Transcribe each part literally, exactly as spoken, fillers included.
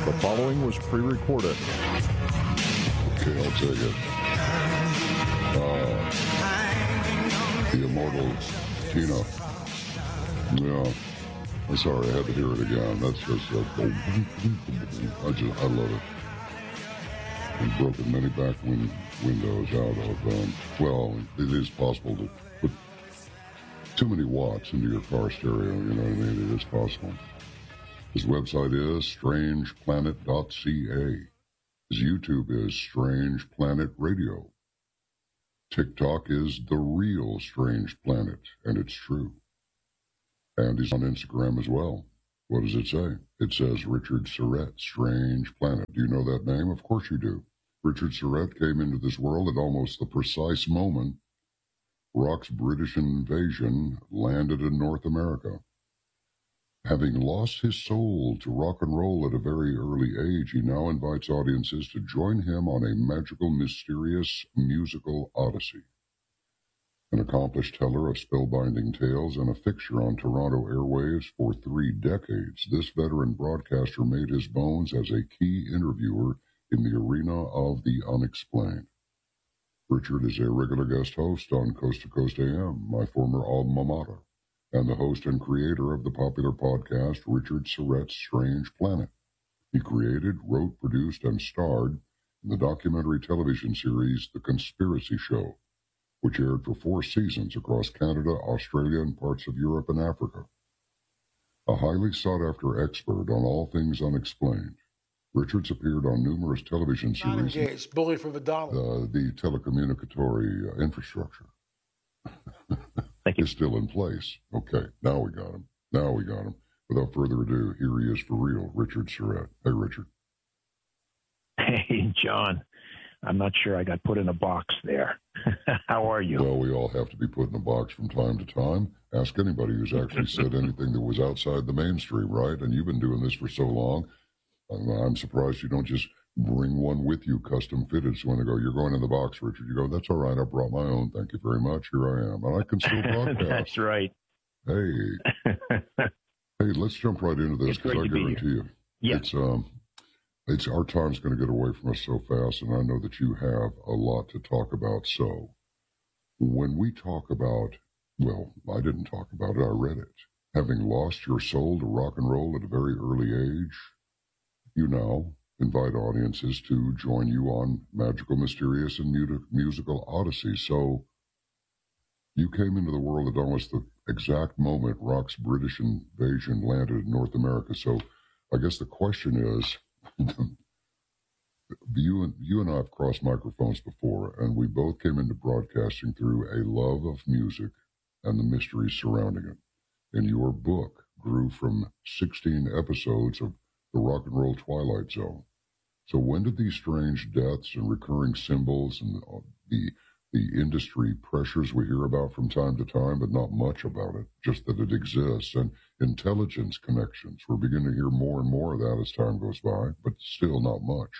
The following was pre-recorded. Okay, I'll take it. Uh, the immortal Tina. Yeah. I'm sorry, I had to hear it again. That's just, uh, I just, I love it. We've broken many back win- windows out of, um, well, it is possible to put too many watts into your car stereo, you know what I mean? It is possible. His website is strange planet dot c a. His YouTube is Strange Planet Radio. TikTok is The Real Strange Planet, and it's true. And he's on Instagram as well. What does it say? It says Richard Surrett, Strange Planet. Do you know that name? Of course you do. Richard Surrett came into this world at almost the precise moment Rock's British invasion landed in North America. Having lost his soul to rock and roll at a very early age, he now invites audiences to join him on a magical, mysterious musical odyssey. An accomplished teller of spellbinding tales and a fixture on Toronto airwaves for three decades, this veteran broadcaster made his bones as a key interviewer in the arena of the unexplained. Richard is a regular guest host on Coast to Coast A M, my former alma mater, and the host and creator of the popular podcast Richard Surrett's Strange Planet. He created, wrote, produced, and starred in the documentary television series The Conspiracy Show, which aired for four seasons across Canada, Australia, and parts of Europe and Africa. A highly sought-after expert on all things unexplained, Richards appeared on numerous television series. Not engaged, bullied for the dollar. Uh, the telecommunicatory uh, infrastructure Thank you. is still in place. Okay, now we got him. Now we got him. Without further ado, here he is for real, Richard Surrett. Hey, Richard. Hey, John. I'm not sure I got put in a box there. How are you? Well, we all have to be put in a box from time to time. Ask anybody who's actually said anything that was outside the mainstream, right? And you've been doing this for so long. I'm, I'm surprised you don't just bring one with you, custom fitted. So when they go, you're going in the box, Richard, you go, that's all right. I brought my own. Thank you very much. Here I am. And I can still broadcast. That's right. Hey. Hey, let's jump right into this because I guarantee you. Yeah. It's, um, it's, our time's going to get away from us so fast, and I know that you have a lot to talk about. So when we talk about, well, I didn't talk about it, I read it. Having lost your soul to rock and roll at a very early age, you now invite audiences to join you on magical, mysterious, and mu- musical odyssey. So you came into the world at almost the exact moment rock's British invasion landed in North America. So I guess the question is, you and you and I have crossed microphones before, and we both came into broadcasting through a love of music and the mysteries surrounding it. And your book grew from sixteen episodes of the Rock and Roll Twilight Zone. So when did these strange deaths and recurring symbols and the the industry pressures we hear about from time to time, but not much about it, just that it exists, and intelligence connections, we're beginning to hear more and more of that as time goes by, but still not much.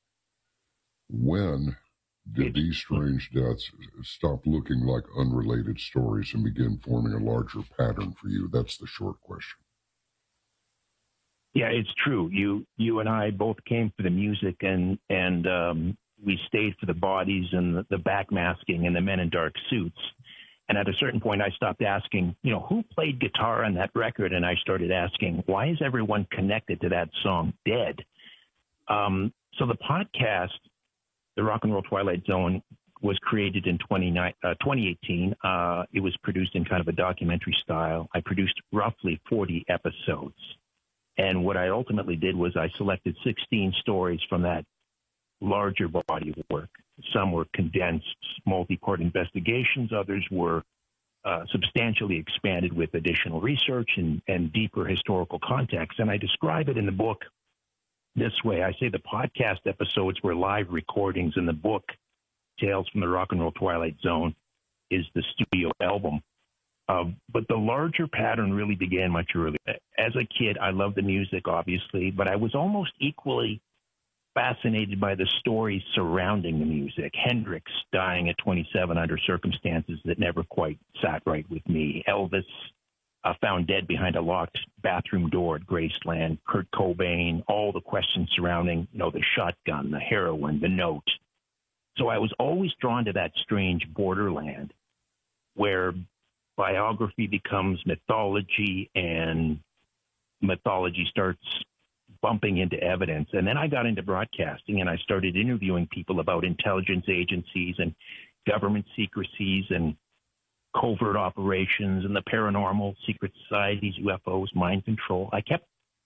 When did these strange deaths stop looking like unrelated stories and begin forming a larger pattern for you? That's the short question. Yeah, it's true. You you and I both came for the music, and and um, we stayed for the bodies and the, the backmasking and the men in dark suits. And at a certain point, I stopped asking, you know, who played guitar on that record? And I started asking, why is everyone connected to that song dead? Um, so the podcast, The Rock and Roll Twilight Zone, was created in twenty eighteen. Uh, it was produced in kind of a documentary style. I produced roughly forty episodes. And what I ultimately did was I selected sixteen stories from that larger body of work. Some were condensed multi-part investigations. Others were uh, substantially expanded with additional research and, and deeper historical context. And I describe it in the book this way. I say the podcast episodes were live recordings, and the book, Tales from the Rock and Roll Twilight Zone, is the studio album. Uh, but the larger pattern really began much earlier. As a kid, I loved the music, obviously, but I was almost equally fascinated by the stories surrounding the music. Hendrix dying at twenty-seven under circumstances that never quite sat right with me. Elvis uh, found dead behind a locked bathroom door at Graceland, Kurt Cobain, all the questions surrounding, you know, the shotgun, the heroin, the note. So I was always drawn to that strange borderland where biography becomes mythology and mythology starts bumping into evidence. And then I got into broadcasting and I started interviewing people about intelligence agencies and government secrecies and covert operations and the paranormal, secret societies, U F Os, mind control. I kept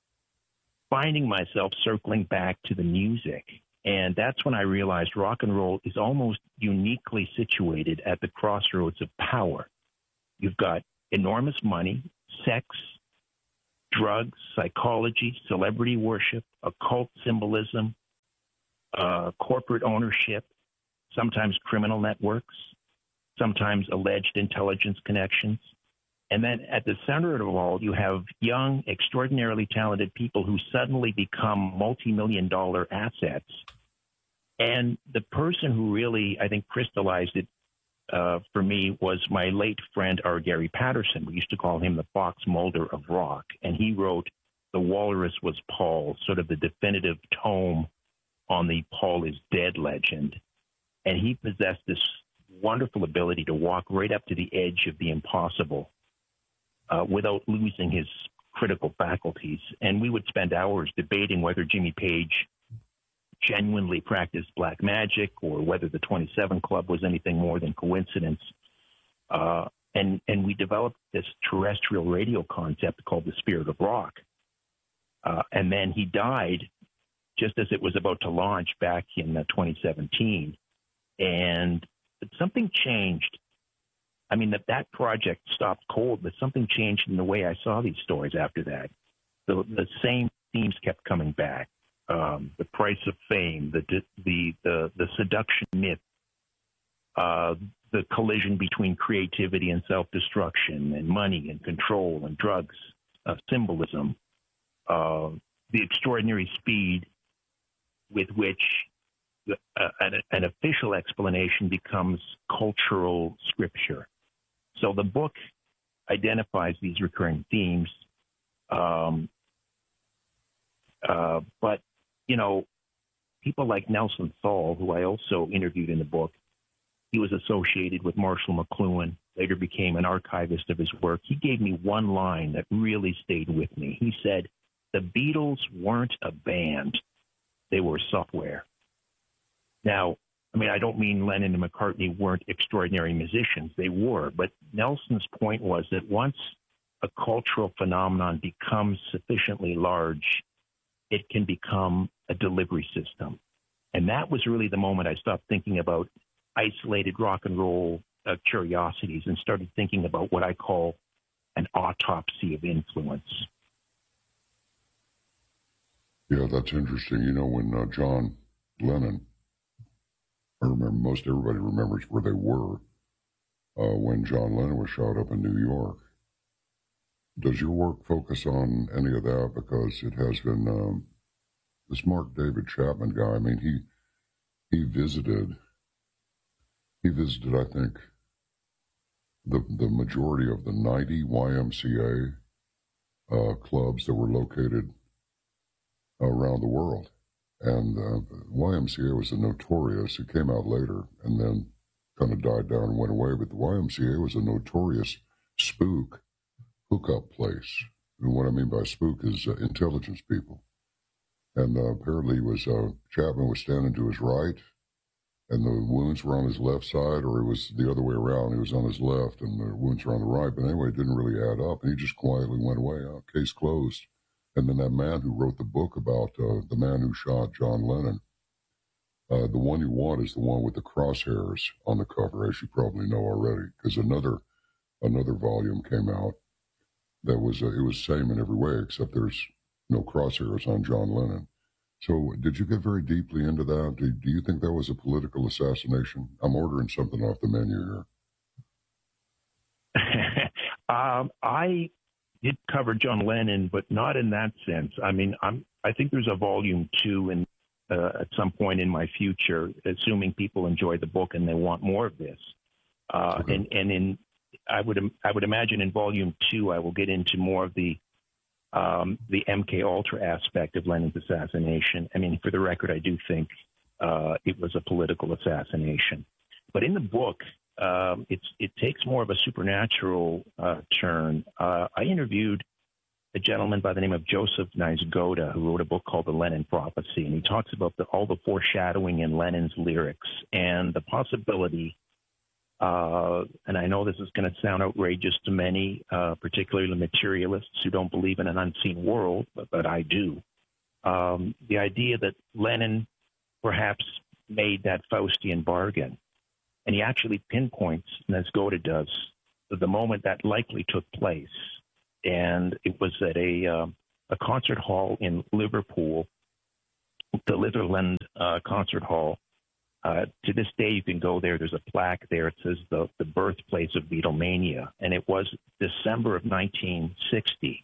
finding myself circling back to the music. And that's when I realized rock and roll is almost uniquely situated at the crossroads of power. You've got enormous money, sex, drugs, psychology, celebrity worship, occult symbolism, uh, corporate ownership, sometimes criminal networks, sometimes alleged intelligence connections. And then at the center of it all, you have young, extraordinarily talented people who suddenly become multi-million dollar assets. And the person who really, I think, crystallized it uh, for me was my late friend, R. Gary Patterson. We used to call him the Fox Mulder of rock. And he wrote The Walrus Was Paul, sort of the definitive tome on the Paul is dead legend. And he possessed this wonderful ability to walk right up to the edge of the impossible uh, without losing his critical faculties. And we would spend hours debating whether Jimmy Page genuinely practiced black magic or whether the twenty-seven Club was anything more than coincidence. Uh, and, and we developed this terrestrial radio concept called the Spirit of Rock. Uh, and then he died just as it was about to launch back in uh, twenty seventeen. And something changed. I mean, that, that project stopped cold, but something changed in the way I saw these stories after that. The, the same themes kept coming back. Um, the price of fame, the the the, the seduction myth, uh, the collision between creativity and self-destruction, and money and control and drugs, uh, symbolism, uh, the extraordinary speed with which uh, an, an official explanation becomes cultural scripture. So the book identifies these recurring themes, um, uh, but you know, people like Nelson Thal, who I also interviewed in the book, he was associated with Marshall McLuhan, later became an archivist of his work. He gave me one line that really stayed with me. He said, the Beatles weren't a band, they were software. Now, I mean, I don't mean Lennon and McCartney weren't extraordinary musicians. They were. But Nelson's point was that once a cultural phenomenon becomes sufficiently large, it can become a delivery system. And that was really the moment I stopped thinking about isolated rock and roll uh, curiosities and started thinking about what I call an autopsy of influence. Yeah, that's interesting. You know, when uh, John Lennon, I remember most everybody remembers where they were uh, when John Lennon was shot up in New York. Does your work focus on any of that? Because it has been, um, this Mark David Chapman guy, I mean, he he visited, he visited, I think, the, the majority of the ninety Y M C A uh, clubs that were located around the world. And uh, Y M C A was a notorious, it came out later and then kind of died down and went away, but the Y M C A was a notorious spook hookup place. And what I mean by spook is uh, intelligence people. And uh, apparently was uh, Chapman was standing to his right, and the wounds were on his left side, or it was the other way around. He was on his left, and the wounds were on the right. But anyway, it didn't really add up, and he just quietly went away. Oh, case closed. And then that man who wrote the book about uh, the man who shot John Lennon, uh, the one you want is the one with the crosshairs on the cover, as you probably know already, because another another volume came out that was uh, it was same in every way, except there's no crosshairs on John Lennon. So did you get very deeply into that? Do, do you think that was a political assassination? I'm ordering something off the menu here. um, I did cover John Lennon, but not in that sense. I mean, I'm, I think there's a volume two in, uh, at some point in my future, assuming people enjoy the book and they want more of this. Uh, okay. And, and in I would I would imagine in volume two I will get into more of the um, the M K Ultra aspect of Lenin's assassination. I mean, for the record, I do think uh, it was a political assassination. But in the book, um, it's it takes more of a supernatural uh, turn. Uh, I interviewed a gentleman by the name of Joseph Niezgoda, who wrote a book called The Lenin Prophecy, and he talks about the, all the foreshadowing in Lenin's lyrics and the possibility. Uh, and I know this is going to sound outrageous to many, uh, particularly materialists who don't believe in an unseen world, but, but I do. Um, the idea that Lenin perhaps made that Faustian bargain, and he actually pinpoints, Niezgoda does, the moment that likely took place. And it was at a, uh, a concert hall in Liverpool, the Litherland uh, Concert Hall. Uh, to this day, you can go there. There's a plaque there. It says the, the birthplace of Beatlemania. And it was December of nineteen sixty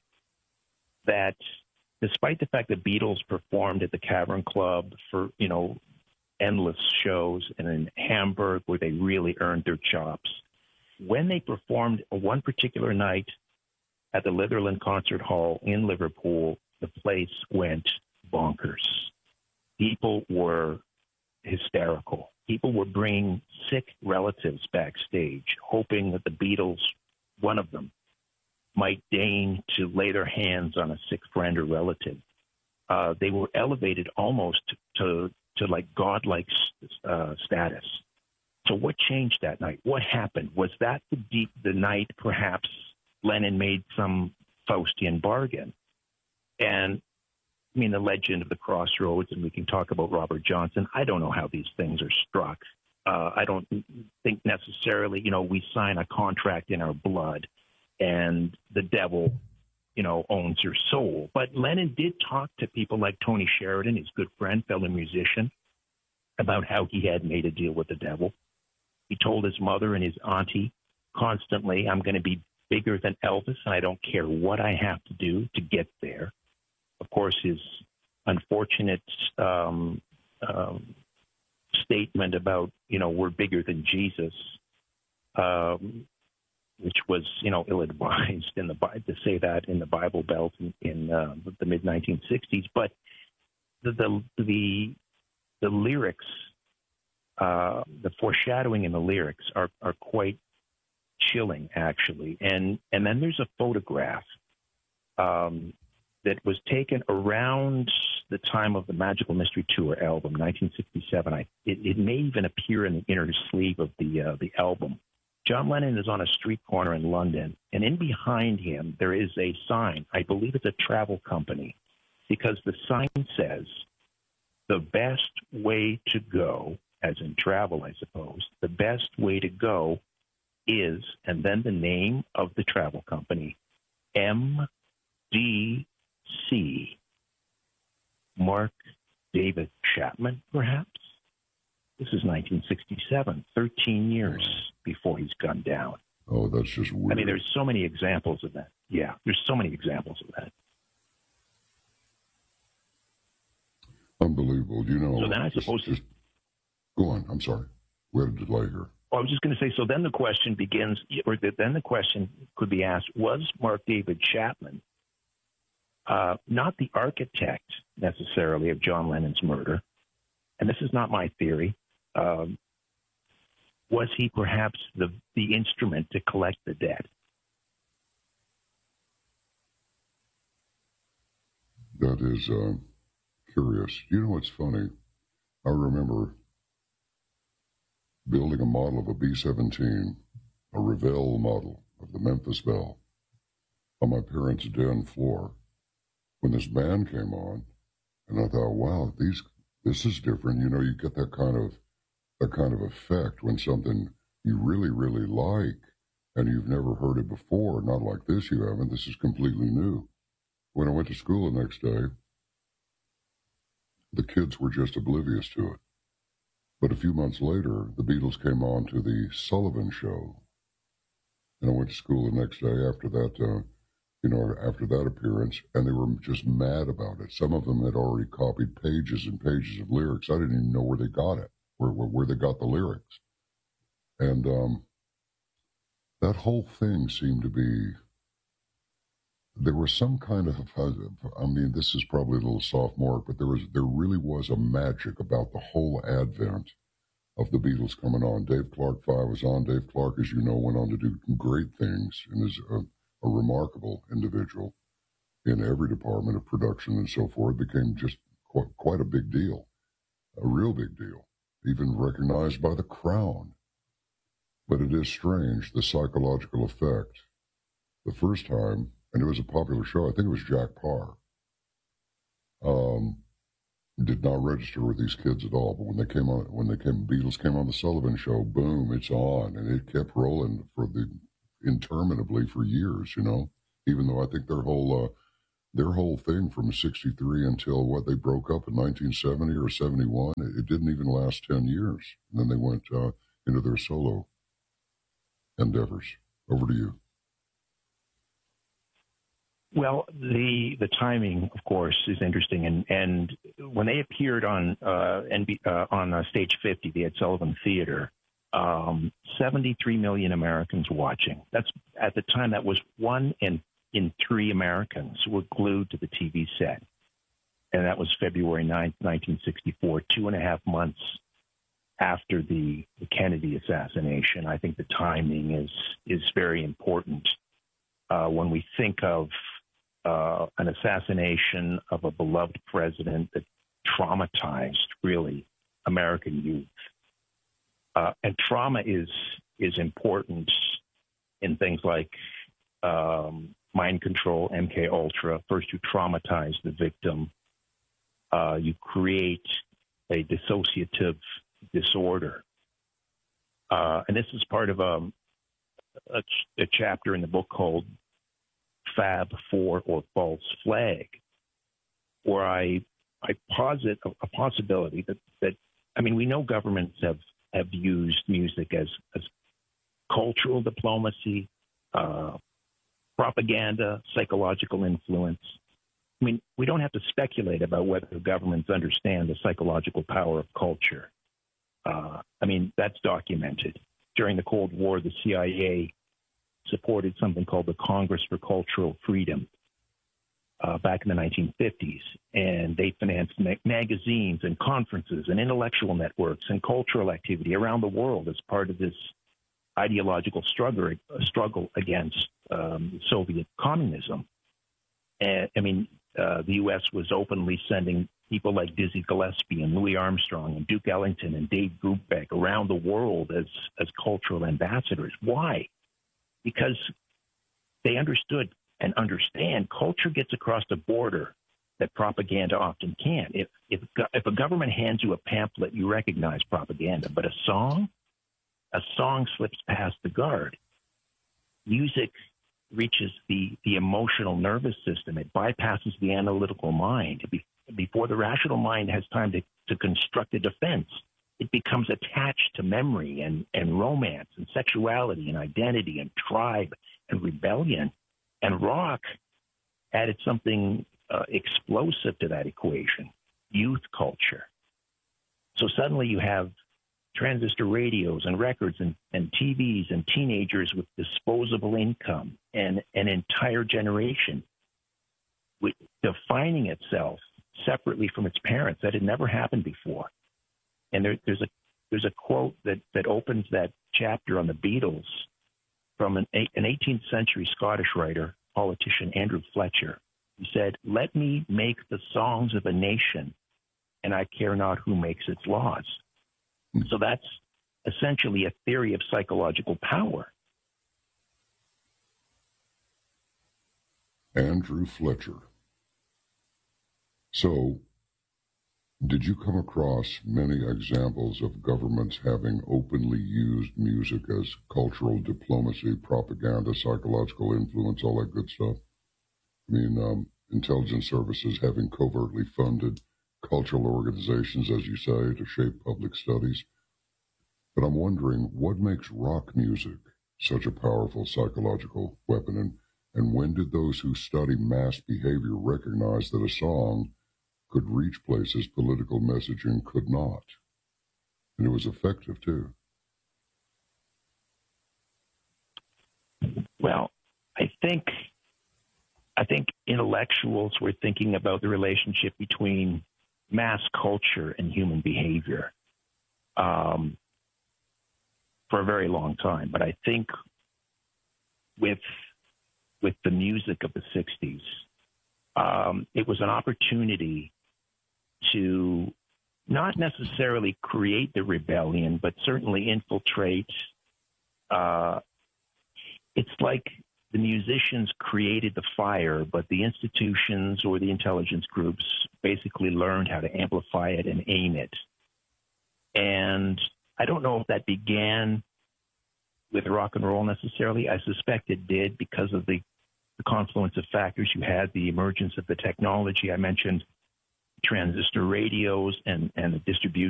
that, despite the fact that Beatles performed at the Cavern Club for, you know, endless shows, and in Hamburg where they really earned their chops, when they performed one particular night at the Litherland Concert Hall in Liverpool, the place went bonkers. People were hysterical. People were bringing sick relatives backstage, hoping that the Beatles, one of them, might deign to lay their hands on a sick friend or relative. Uh, they were elevated almost to, to like godlike uh, status. So what changed that night? What happened? Was that the, deep, the night perhaps Lenin made some Faustian bargain? And I mean, the legend of the crossroads, and we can talk about Robert Johnson. I don't know how these things are struck. Uh, I don't think necessarily, you know, we sign a contract in our blood and the devil, you know, owns your soul. But Lenin did talk to people like Tony Sheridan, his good friend, fellow musician, about how he had made a deal with the devil. He told his mother and his auntie constantly, I'm going to be bigger than Elvis, and I don't care what I have to do to get there. Of course, his unfortunate um, um, statement about, you know, we're bigger than Jesus, um, which was, you know, ill-advised in the to say that in the Bible Belt in, in uh, the mid nineteen sixties. But the the the, the lyrics, uh, the foreshadowing in the lyrics are are quite chilling, actually. And and then there's a photograph Um, that was taken around the time of the Magical Mystery Tour album, nineteen sixty-seven. I, it, it may even appear in the inner sleeve of the uh, the album. John Lennon is on a street corner in London, and in behind him there is a sign. I believe it's a travel company, because the sign says, the best way to go, as in travel, I suppose, the best way to go is, and then the name of the travel company, M D C, Mark David Chapman, perhaps? This is nineteen sixty-seven, thirteen years before he's gunned down. Oh, that's just weird. I mean, there's so many examples of that. Yeah, there's so many examples of that. Unbelievable. You know, so then I just, suppose... Just, go on. I'm sorry. We had a delay here. Well, I was just going to say, so then the question begins, or then the question could be asked, was Mark David Chapman Uh, not the architect necessarily of John Lennon's murder, and this is not my theory, um, was he perhaps the, the instrument to collect the debt? That is uh, curious. You know what's funny? I remember building a model of a B seventeen, a Revell model of the Memphis Belle, on my parents' den floor, when this band came on, and I thought, wow, these this is different. You know, you get that kind of that kind of effect when something you really, really like and you've never heard it before. Not like this, you haven't. This is completely new. When I went to school the next day, the kids were just oblivious to it. But a few months later, the Beatles came on to the Sullivan Show, and I went to school the next day after that. Uh, you know, after that appearance, and they were just mad about it. Some of them had already copied pages and pages of lyrics. I didn't even know where they got it, where where, where they got the lyrics. And um, that whole thing seemed to be, there was some kind of, I mean, this is probably a little sophomoric, but there was, there really was a magic about the whole advent of the Beatles coming on. Dave Clark Five was on. Dave Clark, as you know, went on to do great things and is a, a remarkable individual in every department of production and so forth. It became just quite, quite a big deal, a real big deal, even recognized by the Crown. But it is strange, the psychological effect. The first time, and it was a popular show, I think it was Jack Parr, um, did not register with these kids at all. But when they came on, when they came, Beatles came on the Sullivan Show, boom, it's on, and it kept rolling for the interminably for years. You know, even though I think their whole uh, their whole thing from sixty-three until what they broke up in nineteen seventy or seventy-one, it, it didn't even last ten years. And then they went uh, into their solo endeavors. Over to you. Well, the the timing, of course, is interesting, and and when they appeared on uh, N B, uh, on uh, Stage fifty, the Ed Sullivan Theater, um, seventy-three million Americans watching. That's at the time that was one in in three Americans were glued to the T V set, and that was February ninth, nineteen sixty-four, two and a half months after the, the Kennedy assassination. I think the timing is is very important uh, when we think of Uh, an assassination of a beloved president that traumatized, really, American youth. Uh, and trauma is is important in things like um, mind control, M K Ultra. First, you traumatize the victim. Uh, you create a dissociative disorder. Uh, and this is part of a, a, a chapter in the book called Fab Four or False Flag, where I I posit a, a possibility that, that I mean we know governments have, have used music as as cultural diplomacy, uh, propaganda, psychological influence. I mean we don't have to speculate about whether governments understand the psychological power of culture. Uh, I mean that's documented. During the Cold War, the C I A supported something called the Congress for Cultural Freedom uh, back in the nineteen fifties. And they financed ma- magazines and conferences and intellectual networks and cultural activity around the world as part of this ideological struggle, uh, struggle against um, Soviet communism. And, I mean, uh, the U S was openly sending people like Dizzy Gillespie and Louis Armstrong and Duke Ellington and Dave Brubeck around the world as, as cultural ambassadors. Why? Because they understood and understand culture gets across the border that propaganda often can't. If, if, if a government hands you a pamphlet, you recognize propaganda. But a song, a song slips past the guard. Music reaches the, the emotional nervous system. It bypasses the analytical mind. Before the rational mind has time to, to construct a defense, it becomes attached to memory and, and romance and sexuality and identity and tribe and rebellion. And rock added something uh, explosive to that equation, youth culture. So suddenly you have transistor radios and records and, and T Vs and teenagers with disposable income and an entire generation with defining itself separately from its parents. That had never happened before. And there, there's a there's a quote that, that opens that chapter on the Beatles from an, an eighteenth century Scottish writer, politician, Andrew Fletcher. He said, "Let me make the songs of a nation, and I care not who makes its laws." So that's essentially a theory of psychological power. Andrew Fletcher. So, did you come across many examples of governments having openly used music as cultural diplomacy, propaganda, psychological influence, all that good stuff? I mean, um, intelligence services having covertly funded cultural organizations, as you say, to shape public studies. But I'm wondering, what makes rock music such a powerful psychological weapon? And, and when did those who study mass behavior recognize that a song could reach places political messaging could not? And it was effective, too. think I think intellectuals were thinking about the relationship between mass culture and human behavior um, for a very long time. But I think with with the music of the sixties, um, it was an opportunity to not necessarily create the rebellion, but certainly infiltrate. Uh, it's like the musicians created the fire, but the institutions or the intelligence groups basically learned how to amplify it and aim it. And I don't know if that began with rock and roll necessarily. I suspect it did because of the, the confluence of factors. You had the emergence of the technology. I mentioned transistor radios and, and the distribution